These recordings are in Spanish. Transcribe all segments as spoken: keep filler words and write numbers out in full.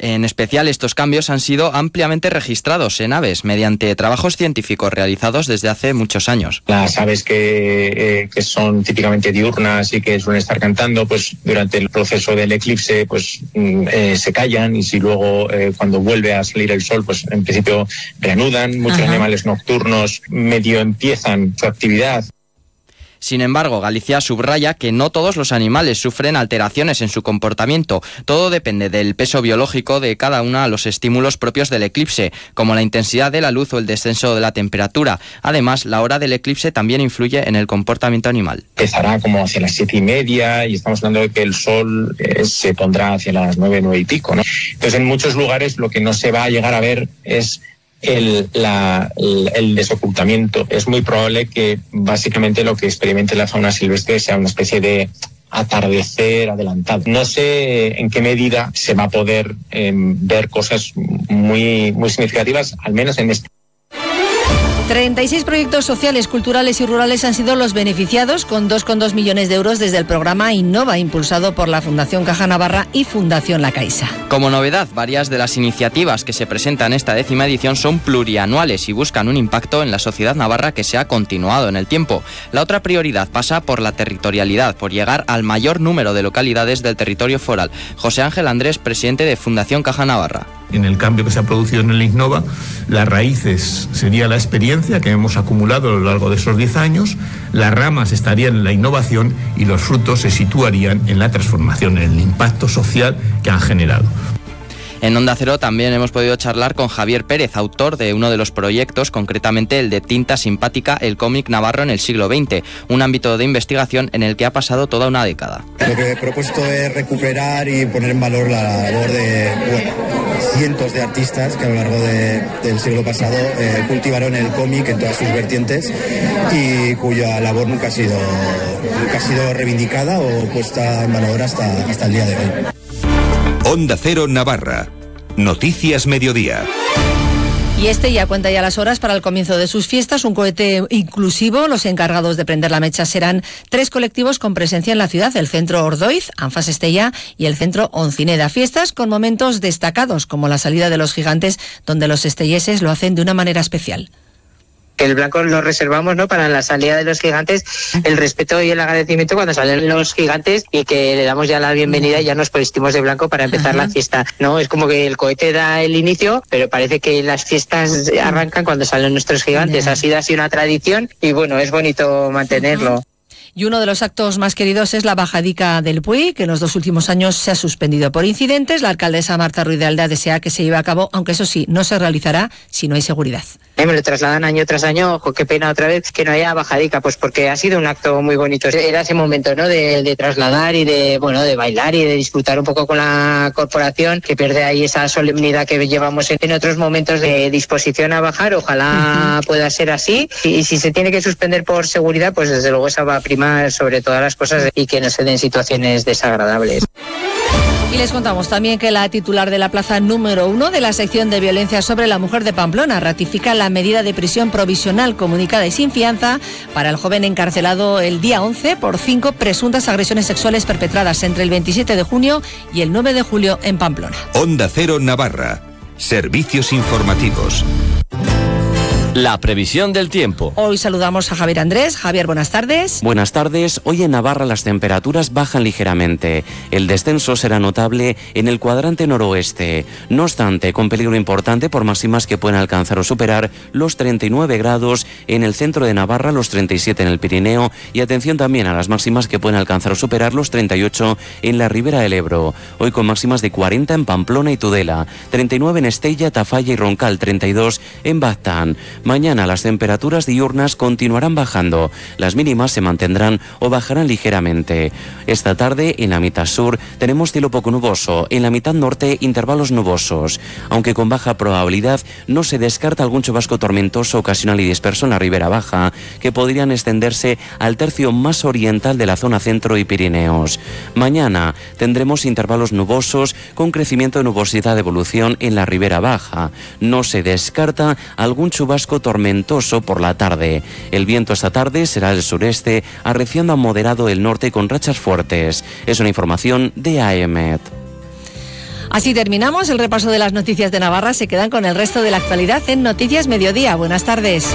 En especial, estos cambios han sido ampliamente registrados en aves mediante trabajos científicos realizados desde hace muchos años. Las aves que, eh, que son típicamente diurnas y que suelen estar cantando, pues durante el proceso del eclipse, pues eh, se callan, y si luego eh, cuando vuelve a salir el sol, pues en principio reanudan. Muchos Ajá. animales nocturnos medio empiezan su actividad. Sin embargo, Galicia subraya que no todos los animales sufren alteraciones en su comportamiento. Todo depende del peso biológico de cada uno de los estímulos propios del eclipse, como la intensidad de la luz o el descenso de la temperatura. Además, la hora del eclipse también influye en el comportamiento animal. Empezará como hacia las siete y media y estamos hablando de que el sol eh, se pondrá hacia las nueve, nueve y pico, ¿no? Entonces, en muchos lugares lo que no se va a llegar a ver es El, la, el, el desocultamiento. Es muy probable que básicamente lo que experimente la fauna silvestre sea una especie de atardecer adelantado. No sé en qué medida se va a poder eh, ver cosas muy, muy significativas, al menos en este. treinta y seis proyectos sociales, culturales y rurales han sido los beneficiados con dos coma dos millones de euros desde el programa Innova, impulsado por la Fundación Caja Navarra y Fundación La Caixa. Como novedad, varias de las iniciativas que se presentan en esta décima edición son plurianuales y buscan un impacto en la sociedad navarra que se ha continuado en el tiempo. La otra prioridad pasa por la territorialidad, por llegar al mayor número de localidades del territorio foral. José Ángel Andrés, presidente de Fundación Caja Navarra. En el cambio que se ha producido en el Innova, las raíces sería la experiencia que hemos acumulado a lo largo de esos diez años, las ramas estarían en la innovación y los frutos se situarían en la transformación, en el impacto social que han generado. En Onda Cero también hemos podido charlar con Javier Pérez, autor de uno de los proyectos, concretamente el de Tinta Simpática, el cómic navarro en el siglo veinte, un ámbito de investigación en el que ha pasado toda una década. Lo que he propuesto es recuperar y poner en valor la labor de bueno, cientos de artistas que a lo largo de, del siglo pasado eh, cultivaron el cómic en todas sus vertientes y cuya labor nunca ha sido, nunca ha sido reivindicada o puesta en valor hasta, hasta el día de hoy. Onda Cero Navarra. Noticias Mediodía. Y este ya cuenta ya las horas para el comienzo de sus fiestas, un cohete inclusivo. Los encargados de prender la mecha serán tres colectivos con presencia en la ciudad: el Centro Ordoiz, Anfas Estella y el Centro Oncineda. Fiestas con momentos destacados, como la salida de los gigantes, donde los estelleses lo hacen de una manera especial. Que el blanco lo reservamos, ¿no?, para la salida de los gigantes, el respeto y el agradecimiento cuando salen los gigantes, y que le damos ya la bienvenida y ya nos vestimos de blanco para empezar Ajá. la fiesta, ¿no? Es como que el cohete da el inicio, pero parece que las fiestas arrancan cuando salen nuestros gigantes. Ha sido así una tradición y bueno, es bonito mantenerlo. Ajá. Y uno de los actos más queridos es la bajadica del Puy, que en los dos últimos años se ha suspendido por incidentes. La alcaldesa Marta Ruiz de Alda desea que se lleve a cabo, aunque eso sí, no se realizará si no hay seguridad. Eh, me lo trasladan año tras año. Ojo, qué pena otra vez que no haya bajadica, pues porque ha sido un acto muy bonito. Era ese momento, ¿no?, de, de trasladar y de, bueno, de bailar y de disfrutar un poco con la corporación, que pierde ahí esa solemnidad que llevamos en, en otros momentos de disposición a bajar. Ojalá uh-huh. pueda ser así. Y, y si se tiene que suspender por seguridad, pues desde luego esa va a primar sobre todas las cosas y que no se den situaciones desagradables. Y les contamos también que la titular de la plaza número uno de la sección de violencia sobre la mujer de Pamplona ratifica la medida de prisión provisional comunicada y sin fianza para el joven encarcelado el día once por cinco presuntas agresiones sexuales perpetradas entre el veintisiete de junio y el nueve de julio en Pamplona. Onda Cero Navarra. Servicios informativos. La previsión del tiempo. Hoy saludamos a Javier Andrés. Javier, buenas tardes. Buenas tardes. Hoy en Navarra las temperaturas bajan ligeramente. El descenso será notable en el cuadrante noroeste. No obstante, con peligro importante por máximas que pueden alcanzar o superar los treinta y nueve grados en el centro de Navarra, los treinta y siete en el Pirineo, y atención también a las máximas que pueden alcanzar o superar los treinta y ocho en la Ribera del Ebro. Hoy con máximas de cuarenta en Pamplona y Tudela, treinta y nueve en Estella, Tafalla y Roncal, treinta y dos en Baztán. Mañana las temperaturas diurnas continuarán bajando. Las mínimas se mantendrán o bajarán ligeramente. Esta tarde en la mitad sur tenemos cielo poco nuboso, en la mitad norte intervalos nubosos. Aunque con baja probabilidad, no se descarta algún chubasco tormentoso ocasional y disperso en la Ribera Baja, que podrían extenderse al tercio más oriental de la zona centro y Pirineos. Mañana tendremos intervalos nubosos con crecimiento de nubosidad de evolución en la Ribera Baja. No se descarta algún chubasco tormentoso por la tarde. El viento esta tarde será del sureste, arreciando a moderado del norte con rachas fuertes. Es una información de A E M E T. Así terminamos el repaso de las noticias de Navarra. Se quedan con el resto de la actualidad en Noticias Mediodía. Buenas tardes.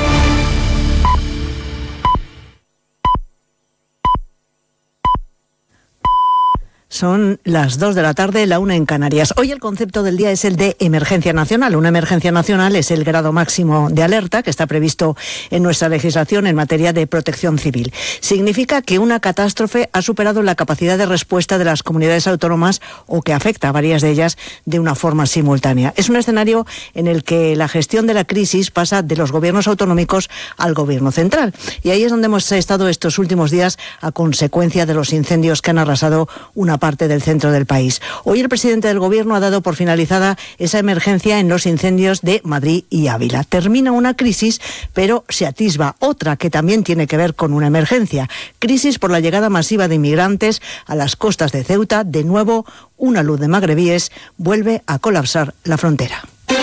Son las dos de la tarde, la una en Canarias. Hoy el concepto del día es el de emergencia nacional. Una emergencia nacional es el grado máximo de alerta que está previsto en nuestra legislación en materia de protección civil. Significa que una catástrofe ha superado la capacidad de respuesta de las comunidades autónomas o que afecta a varias de ellas de una forma simultánea. Es un escenario en el que la gestión de la crisis pasa de los gobiernos autonómicos al gobierno central. Y ahí es donde hemos estado estos últimos días a consecuencia de los incendios que han arrasado una parte del centro del país. Hoy el presidente del Gobierno ha dado por finalizada esa emergencia en los incendios de Madrid y Ávila. Termina una crisis, pero se atisba otra que también tiene que ver con una emergencia. Crisis por la llegada masiva de inmigrantes a las costas de Ceuta. De nuevo, una luz de magrebíes vuelve a colapsar la frontera.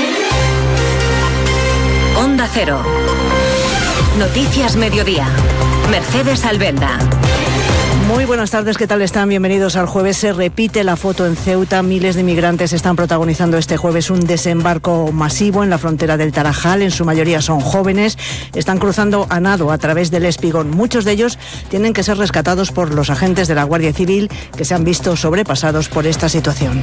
Onda Cero. Noticias Mediodía. Mercedes Albenda. Muy buenas tardes, ¿qué tal están? Bienvenidos al jueves. Se repite la foto en Ceuta. Miles de inmigrantes están protagonizando este jueves un desembarco masivo en la frontera del Tarajal. En su mayoría son jóvenes. Están cruzando a nado a través del Espigón. Muchos de ellos tienen que ser rescatados por los agentes de la Guardia Civil que se han visto sobrepasados por esta situación.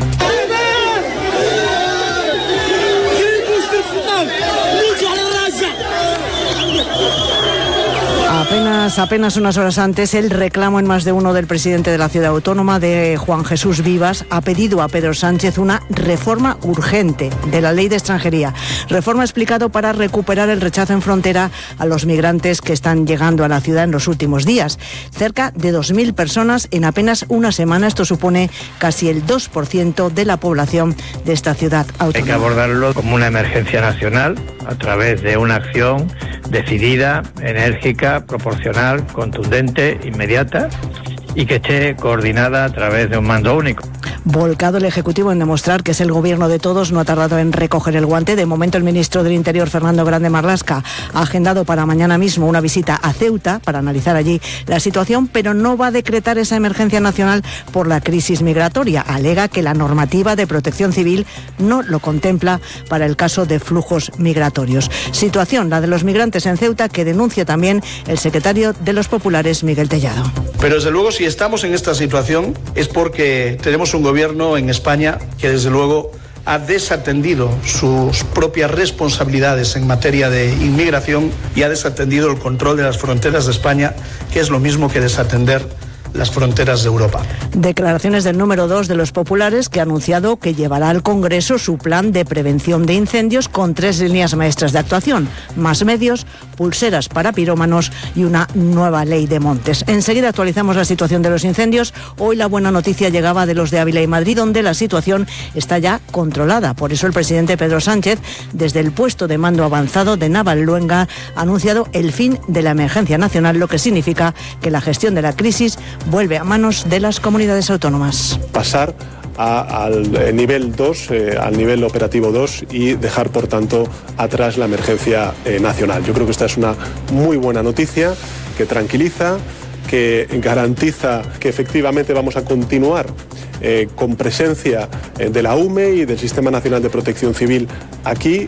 Apenas, apenas unas horas antes, el reclamo en más de uno del presidente de la ciudad autónoma, de Juan Jesús Vivas, ha pedido a Pedro Sánchez una reforma urgente de la ley de extranjería. Reforma explicado para recuperar el rechazo en frontera a los migrantes que están llegando a la ciudad en los últimos días. Cerca de dos mil personas en apenas una semana. Esto supone casi el dos por ciento de la población de esta ciudad autónoma. Hay que abordarlo como una emergencia nacional a través de una acción decidida, enérgica, proporcional, contundente, inmediata y que esté coordinada a través de un mando único. Volcado el Ejecutivo en demostrar que es el gobierno de todos, no ha tardado en recoger el guante. De momento el ministro del Interior, Fernando Grande Marlaska, ha agendado para mañana mismo una visita a Ceuta para analizar allí la situación, pero no va a decretar esa emergencia nacional por la crisis migratoria. Alega que la normativa de protección civil no lo contempla para el caso de flujos migratorios. Situación, la de los migrantes en Ceuta, que denuncia también el secretario de los Populares, Miguel Tellado. Pero desde luego, si estamos en esta situación es porque tenemos un gobierno en España que desde luego ha desatendido sus propias responsabilidades en materia de inmigración y ha desatendido el control de las fronteras de España, que es lo mismo que desatender las fronteras de Europa. Declaraciones del número dos de los populares, que ha anunciado que llevará al Congreso su plan de prevención de incendios con tres líneas maestras de actuación: más medios, pulseras para pirómanos y una nueva ley de montes. Enseguida actualizamos la situación de los incendios. Hoy la buena noticia llegaba de los de Ávila y Madrid, donde la situación está ya controlada. Por eso el presidente Pedro Sánchez, desde el puesto de mando avanzado de Navalluenga, ha anunciado el fin de la emergencia nacional, lo que significa que la gestión de la crisis vuelve a manos de las comunidades autónomas. Pasar a, al nivel dos, eh, al nivel operativo dos, y dejar, por tanto, atrás la emergencia eh, nacional. Yo creo que esta es una muy buena noticia que tranquiliza, que garantiza que efectivamente vamos a continuar eh, con presencia eh, de la U M E y del Sistema Nacional de Protección Civil aquí.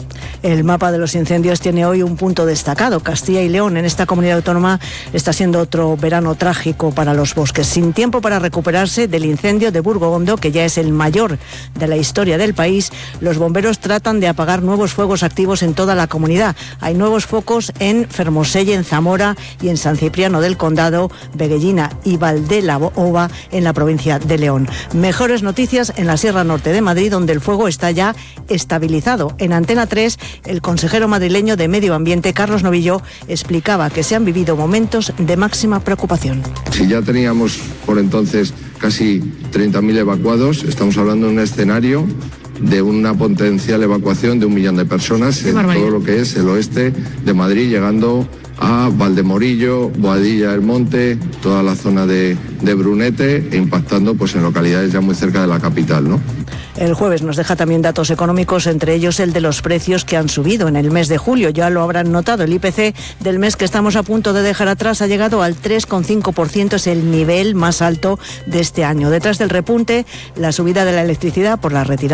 El mapa de los incendios tiene hoy un punto destacado. Castilla y León, en esta comunidad autónoma, está siendo otro verano trágico para los bosques. Sin tiempo para recuperarse del incendio de Burgondo, que ya es el mayor de la historia del país, los bomberos tratan de apagar nuevos fuegos activos en toda la comunidad. Hay nuevos focos en Fermoselle, en Zamora y en San Cipriano del Condado, Veguellina y Valdelava en la provincia de León. Mejores noticias en la Sierra Norte de Madrid, donde el fuego está ya estabilizado. En Antena tres, el consejero madrileño de Medio Ambiente, Carlos Novillo, explicaba que se han vivido momentos de máxima preocupación. Si ya teníamos por entonces casi treinta mil evacuados, estamos hablando de un escenario de una potencial evacuación de un millón de personas en todo lo que es el oeste de Madrid, llegando a Valdemorillo, Boadilla del Monte, toda la zona de, de Brunete, e impactando pues en localidades ya muy cerca de la capital, ¿no? El jueves nos deja también datos económicos, entre ellos el de los precios que han subido en el mes de julio. Ya lo habrán notado, el I P C del mes que estamos a punto de dejar atrás ha llegado al tres coma cinco por ciento, es el nivel más alto de este año. Detrás del repunte, la subida de la electricidad por la retirada